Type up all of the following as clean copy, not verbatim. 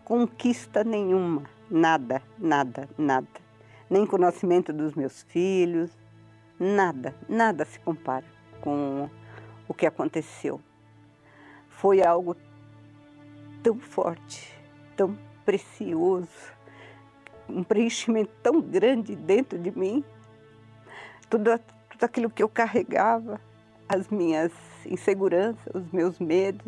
conquista nenhuma, nada, nada, nada. Nem com o nascimento dos meus filhos, nada, nada se compara com o que aconteceu. Foi algo tão forte, tão precioso, um preenchimento tão grande dentro de mim, tudo aquilo que eu carregava, as minhas inseguranças, os meus medos,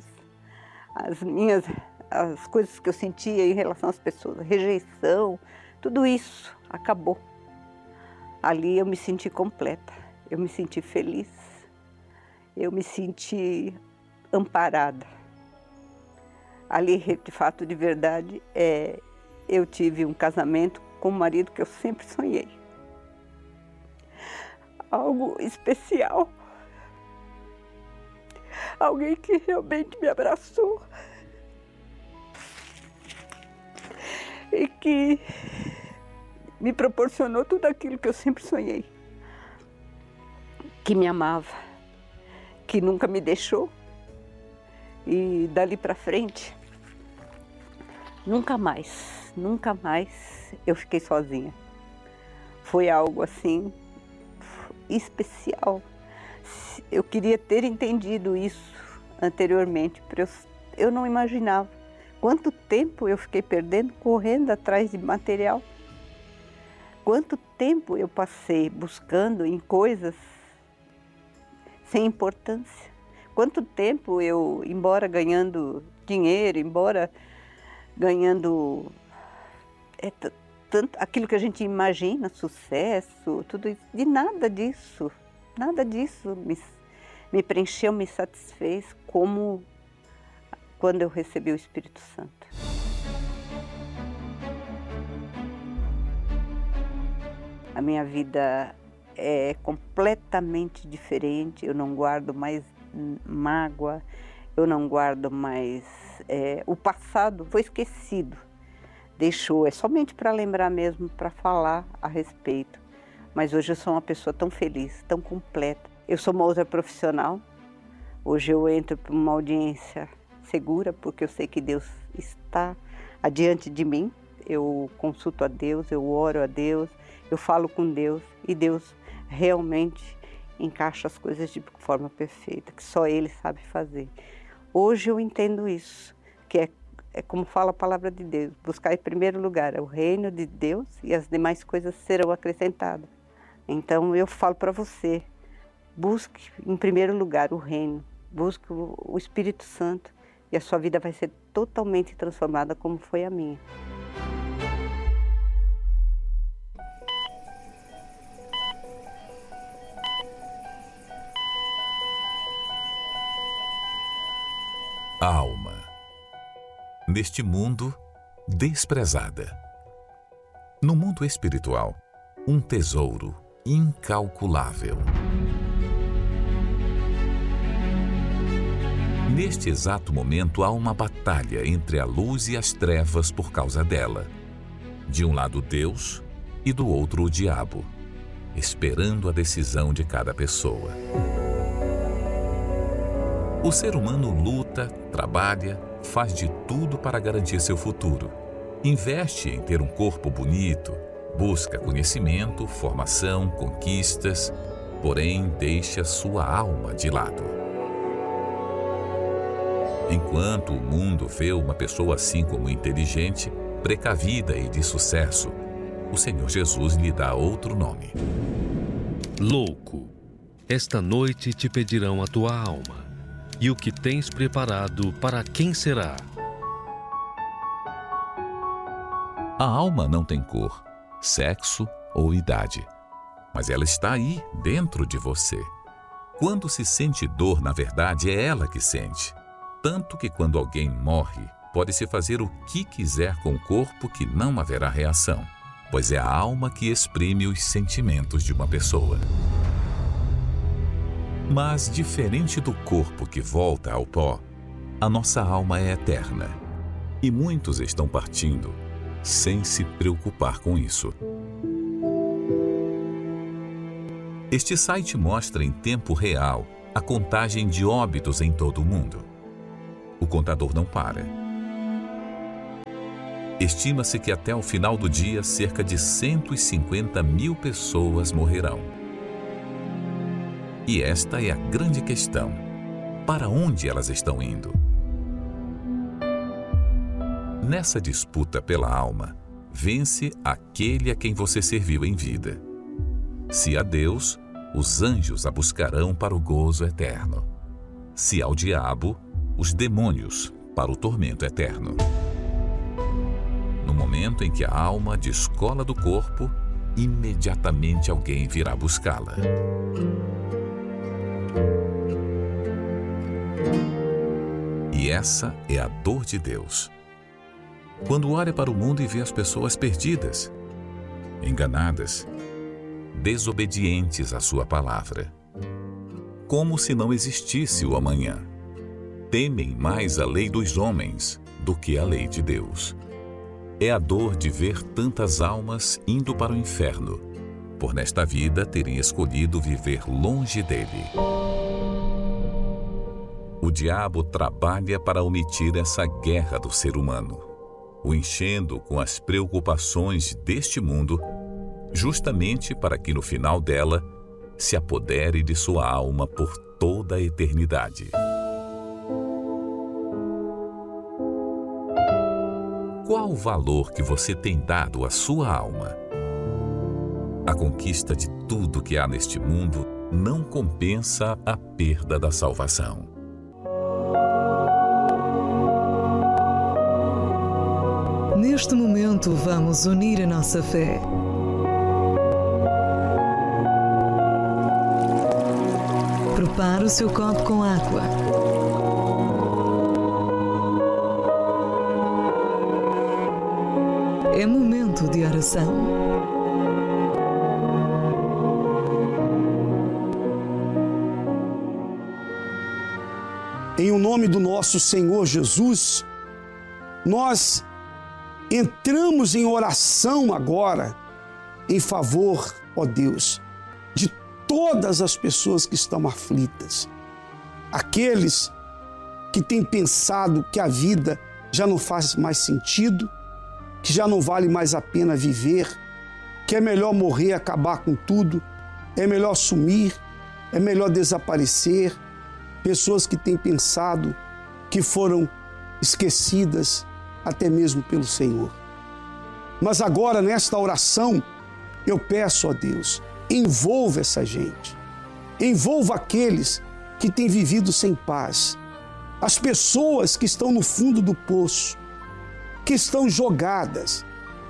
as coisas que eu sentia em relação às pessoas, a rejeição, tudo isso acabou. Ali eu me senti completa, eu me senti feliz, eu me senti amparada. Ali, de fato, de verdade, eu tive um casamento com um marido que eu sempre sonhei. Algo especial. Alguém que realmente me abraçou. E que me proporcionou tudo aquilo que eu sempre sonhei. Que me amava, que nunca me deixou. E dali para frente, nunca mais eu fiquei sozinha. Foi algo assim especial. Eu queria ter entendido isso anteriormente, eu não imaginava quanto tempo eu fiquei perdendo correndo atrás de material. Quanto tempo eu passei buscando em coisas sem importância. Quanto tempo eu, embora ganhando dinheiro, embora ganhando tanto aquilo que a gente imagina, sucesso, tudo isso, de nada disso me preencheu, me satisfez como quando eu recebi o Espírito Santo. A minha vida é completamente diferente, eu não guardo mais mágoa, eu não guardo mais... o passado foi esquecido, deixou, é somente para lembrar mesmo, para falar a respeito. Mas hoje eu sou uma pessoa tão feliz, tão completa. Eu sou uma outra profissional, hoje eu entro para uma audiência segura, porque eu sei que Deus está adiante de mim. Eu consulto a Deus, eu oro a Deus, eu falo com Deus e Deus realmente encaixa as coisas de forma perfeita, que só Ele sabe fazer. Hoje eu entendo isso, que é como fala a palavra de Deus, buscar em primeiro lugar o reino de Deus e as demais coisas serão acrescentadas. Então eu falo para você, busque em primeiro lugar o reino, busque o Espírito Santo e a sua vida vai ser totalmente transformada como foi a minha. A alma, neste mundo, desprezada. No mundo espiritual, um tesouro incalculável. Neste exato momento, há uma batalha entre a luz e as trevas por causa dela. De um lado, Deus, e do outro, o diabo, esperando a decisão de cada pessoa. O ser humano luta, trabalha, faz de tudo para garantir seu futuro. Investe em ter um corpo bonito, busca conhecimento, formação, conquistas, porém deixa sua alma de lado. Enquanto o mundo vê uma pessoa assim como inteligente, precavida e de sucesso, o Senhor Jesus lhe dá outro nome. Louco, esta noite te pedirão a tua alma. E o que tens preparado para quem será? A alma não tem cor, sexo ou idade, mas ela está aí, dentro de você. Quando se sente dor, na verdade, é ela que sente. Tanto que quando alguém morre, pode-se fazer o que quiser com o corpo que não haverá reação, pois é a alma que exprime os sentimentos de uma pessoa. Mas, diferente do corpo que volta ao pó, a nossa alma é eterna. E muitos estão partindo sem se preocupar com isso. Este site mostra em tempo real a contagem de óbitos em todo o mundo. O contador não para. Estima-se que até o final do dia, cerca de 150 mil pessoas morrerão. E esta é a grande questão: para onde elas estão indo? Nessa disputa pela alma, vence aquele a quem você serviu em vida. Se a Deus, os anjos a buscarão para o gozo eterno. Se ao diabo, os demônios para o tormento eterno. No momento em que a alma descola do corpo, imediatamente alguém virá buscá-la. E essa é a dor de Deus. Quando olha para o mundo e vê as pessoas perdidas, enganadas, desobedientes à sua palavra, como se não existisse o amanhã. Temem mais a lei dos homens do que a lei de Deus. É a dor de ver tantas almas indo para o inferno, por nesta vida terem escolhido viver longe dele. O diabo trabalha para omitir essa guerra do ser humano, o enchendo com as preocupações deste mundo, justamente para que no final dela se apodere de sua alma por toda a eternidade. Qual o valor que você tem dado à sua alma? A conquista de tudo que há neste mundo não compensa a perda da salvação. Neste momento, vamos unir a nossa fé. Prepare o seu copo com água. É momento de oração. Em o nome do nosso Senhor Jesus, nós entramos em oração agora em favor, ó Deus, de todas as pessoas que estão aflitas. Aqueles que têm pensado que a vida já não faz mais sentido, que já não vale mais a pena viver, que é melhor morrer, acabar com tudo, é melhor sumir, é melhor desaparecer. Pessoas que têm pensado que foram esquecidas até mesmo pelo Senhor. Mas agora, nesta oração, eu peço a Deus, envolva essa gente, envolva aqueles que têm vivido sem paz, as pessoas que estão no fundo do poço, que estão jogadas,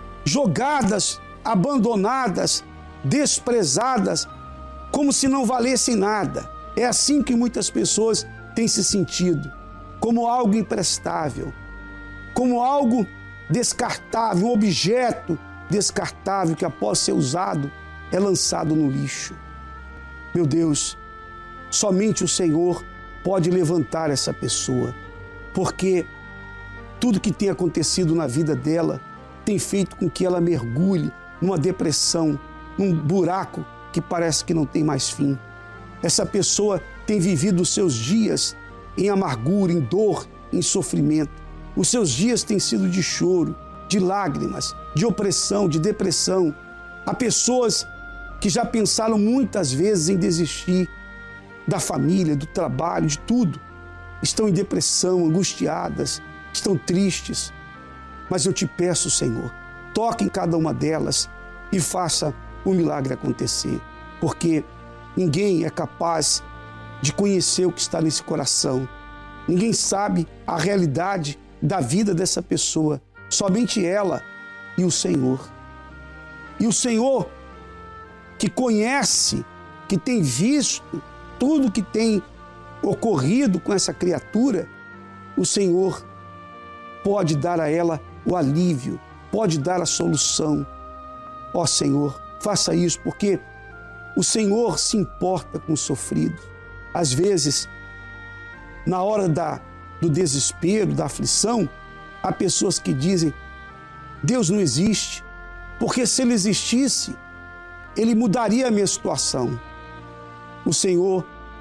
abandonadas, desprezadas, como se não valessem nada. É assim que muitas pessoas têm se sentido, como algo imprestável, como algo descartável, um objeto descartável que após ser usado é lançado no lixo. Meu Deus, somente o Senhor pode levantar essa pessoa, porque tudo que tem acontecido na vida dela tem feito com que ela mergulhe numa depressão, num buraco que parece que não tem mais fim. Essa pessoa tem vivido os seus dias em amargura, em dor, em sofrimento. Os seus dias têm sido de choro, de lágrimas, de opressão, de depressão. Há pessoas que já pensaram muitas vezes em desistir da família, do trabalho, de tudo. Estão em depressão, angustiadas, estão tristes. Mas eu te peço, Senhor, toque em cada uma delas e faça o milagre acontecer. Porque ninguém é capaz de conhecer o que está nesse coração. Ninguém sabe a realidade da vida dessa pessoa. Somente ela e o Senhor. E o Senhor, que conhece, que tem visto tudo que tem ocorrido com essa criatura, o Senhor pode dar a ela o alívio, pode dar a solução. Ó Senhor, faça isso, porque o Senhor se importa com o sofrido. Às vezes, na hora do desespero, da aflição, há pessoas que dizem: Deus não existe, porque se Ele existisse, Ele mudaria a minha situação. O Senhor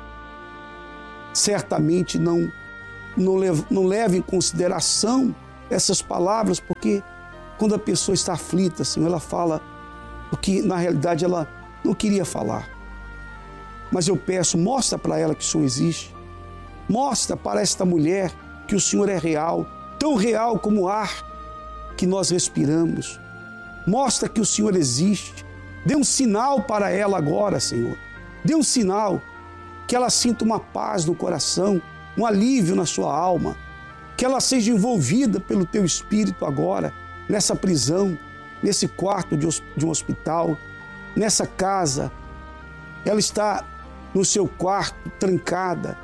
certamente não leva em consideração essas palavras, porque Quando a pessoa está aflita, Senhor, ela fala o que na realidade ela não queria falar. Mas eu peço, mostra para ela que o Senhor existe. Mostra para esta mulher que o Senhor é real, tão real como o ar que nós respiramos. Mostra que o Senhor existe. Dê um sinal para ela agora, Senhor. Dê um sinal que ela sinta uma paz no coração, um alívio na sua alma, que ela seja envolvida pelo Teu Espírito agora, nessa prisão, nesse quarto de um hospital, nessa casa. Ela está no seu quarto, trancada,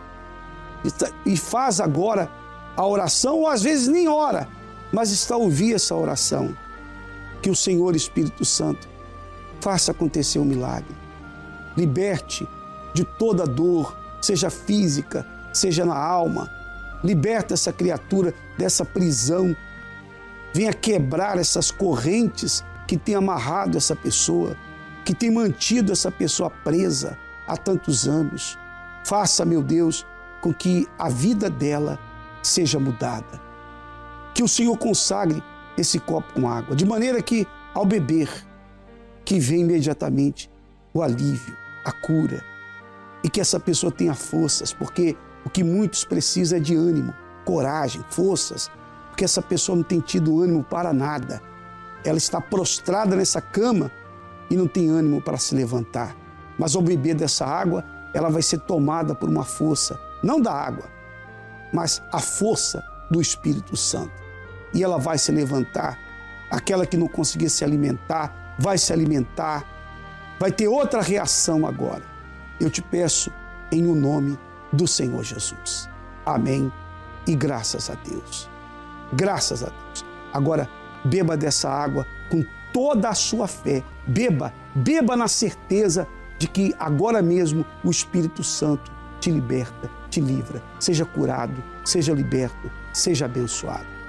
e faz agora a oração, ou às vezes nem ora, mas está a ouvir essa oração. Que o Senhor Espírito Santo faça acontecer um milagre. Liberte de toda dor, seja física, seja na alma. Liberta essa criatura dessa prisão. Venha quebrar essas correntes que têm amarrado essa pessoa, que têm mantido essa pessoa presa há tantos anos. Faça, meu Deus, com que a vida dela seja mudada. Que o Senhor consagre esse copo com água, de maneira que, ao beber, que venha imediatamente o alívio, a cura, e que essa pessoa tenha forças, porque o que muitos precisam é de ânimo, coragem, forças, porque essa pessoa não tem tido ânimo para nada. Ela está prostrada nessa cama e não tem ânimo para se levantar. Mas ao beber dessa água, ela vai ser tomada por uma força, não da água, mas a força do Espírito Santo. E ela vai se levantar. Aquela que não conseguia se alimentar, vai se alimentar, vai ter outra reação agora. Eu te peço em o nome do Senhor Jesus. Amém e graças a Deus. Graças a Deus. Agora, beba dessa água com toda a sua fé. Beba na certeza de que agora mesmo o Espírito Santo te liberta, te livra. Seja curado, seja liberto, seja abençoado.